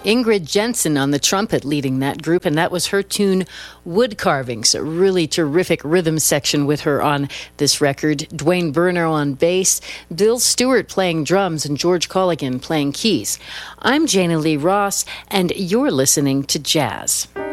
Ingrid Jensen on the trumpet leading that group, and that was her tune Wood Carvings, a really terrific rhythm section with her on this record. Dwayne Burner on bass, Bill Stewart playing drums, and George Colligan playing keys. I'm Jana Lee Ross, and you're listening to Jazz.